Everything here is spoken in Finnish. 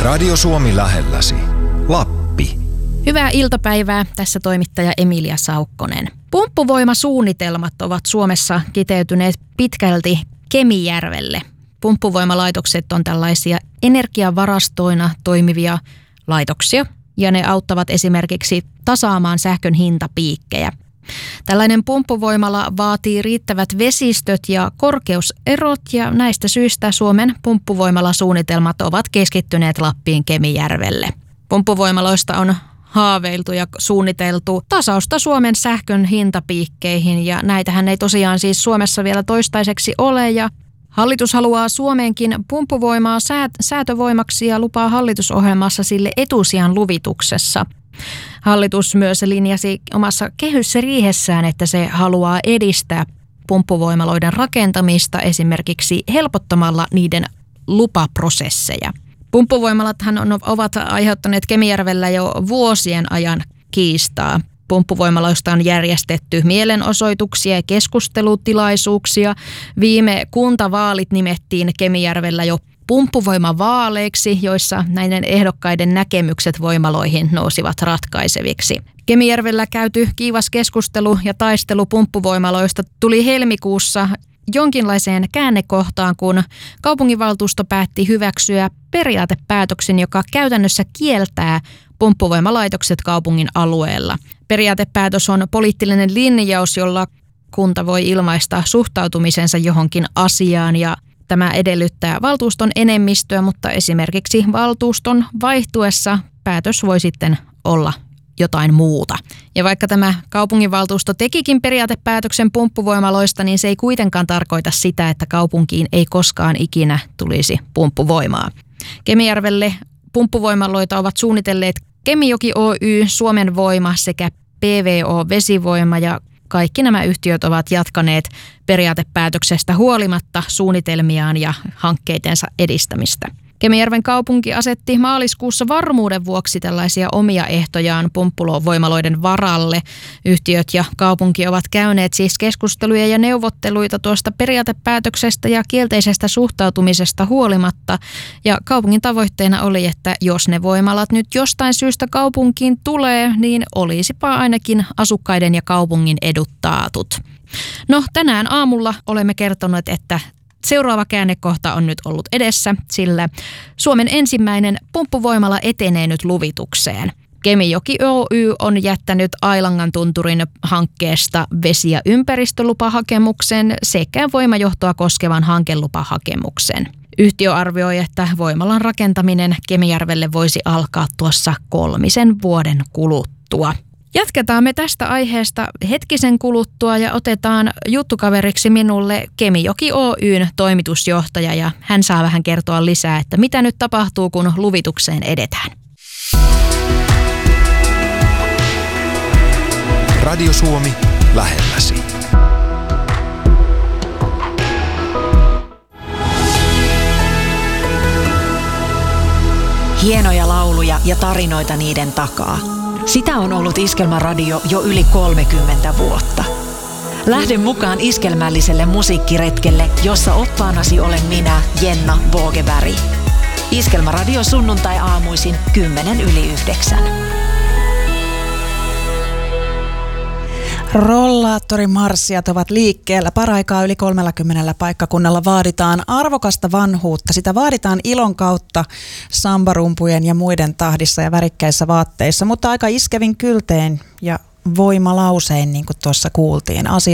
Radio Suomi lähelläsi. Lappi. Hyvää iltapäivää, tässä toimittaja Emilia Saukkonen. Pumppuvoimasuunnitelmat ovat Suomessa kiteytyneet pitkälti Kemijärvelle. Pumppuvoimalaitokset on tällaisia energiavarastoina toimivia laitoksia ja ne auttavat esimerkiksi tasaamaan sähkön hintapiikkejä. Tällainen pumppuvoimala vaatii riittävät vesistöt ja korkeuserot ja näistä syistä Suomen pumppuvoimalasuunnitelmat ovat keskittyneet Lappiin Kemijärvelle. Pumppuvoimaloista on haaveiltu ja suunniteltu tasausta Suomen sähkön hintapiikkeihin ja näitähän ei tosiaan siis Suomessa vielä toistaiseksi ole ja hallitus haluaa Suomeenkin pumppuvoimaa säätövoimaksi ja lupaa hallitusohjelmassa sille etusijan luvituksessa. Hallitus myös linjasi omassa kehysriihessään, että se haluaa edistää pumppuvoimaloiden rakentamista esimerkiksi helpottamalla niiden lupaprosesseja. Pumppuvoimalathan ovat aiheuttaneet Kemijärvellä jo vuosien ajan kiistaa. Pumppuvoimaloista on järjestetty mielenosoituksia ja keskustelutilaisuuksia. Viime kuntavaalit nimettiin Kemijärvellä jo pumppuvoimavaaleiksi, joissa näiden ehdokkaiden näkemykset voimaloihin nousivat ratkaiseviksi. Kemijärvellä käyty kiivas keskustelu ja taistelu pumppuvoimaloista tuli helmikuussa jonkinlaiseen käännekohtaan, kun kaupunginvaltuusto päätti hyväksyä periaatepäätöksen, joka käytännössä kieltää pumppuvoimalaitokset kaupungin alueella. Periaatepäätös on poliittinen linjaus, jolla kunta voi ilmaista suhtautumisensa johonkin asiaan ja tämä edellyttää valtuuston enemmistöä, mutta esimerkiksi valtuuston vaihtuessa päätös voi sitten olla jotain muuta. Ja vaikka tämä kaupunginvaltuusto tekikin periaatepäätöksen pumppuvoimaloista, niin se ei kuitenkaan tarkoita sitä, että kaupunkiin ei koskaan ikinä tulisi pumppuvoimaa. Kemijärvelle pumppuvoimaloita ovat suunnitelleet Kemijoki Oy, Suomen Voima sekä PVO Vesivoima ja kaikki nämä yhtiöt ovat jatkaneet periaatepäätöksestä huolimatta suunnitelmiaan ja hankkeitensa edistämistä. Kemijärven kaupunki asetti maaliskuussa varmuuden vuoksi tällaisia omia ehtojaan pumppuvoimaloiden varalle. Yhtiöt ja kaupunki ovat käyneet siis keskusteluja ja neuvotteluita tuosta periaatepäätöksestä ja kielteisestä suhtautumisesta huolimatta. Ja kaupungin tavoitteena oli, että jos ne voimalat nyt jostain syystä kaupunkiin tulee, niin olisipa ainakin asukkaiden ja kaupungin edut taatut. No tänään aamulla olemme kertoneet, että seuraava käännekohta on nyt ollut edessä, sillä Suomen ensimmäinen pumppuvoimala etenee nyt luvitukseen. Kemijoki Oy on jättänyt Ailangan tunturin hankkeesta vesi- ja ympäristölupahakemuksen sekä voimajohtoa koskevan hankelupahakemuksen. Yhtiö arvioi, että voimalan rakentaminen Kemijärvelle voisi alkaa tuossa 3 vuoden kuluttua. Jatketaan me tästä aiheesta hetkisen kuluttua ja otetaan juttukaveriksi minulle Kemijoki Oyn toimitusjohtaja ja hän saa vähän kertoa lisää, että mitä nyt tapahtuu, kun luvitukseen edetään. Radio Suomi lähelläsi. Hienoja lauluja ja tarinoita niiden takaa. Sitä on ollut Iskelmäradio jo yli 30 vuotta. Lähde mukaan iskelmälliselle musiikkiretkelle, jossa oppaanasi olen minä, Jenna Vågeberg. Iskelmäradio sunnuntai-aamuisin 8:10. Rollaattorimarssijat ovat liikkeellä. Paraikaa yli 30 paikkakunnalla vaaditaan arvokasta vanhuutta. Sitä vaaditaan ilon kautta sambarumpujen ja muiden tahdissa ja värikkäissä vaatteissa, mutta aika iskevin kyltein ja voimalausein, niin kuin tuossa kuultiin.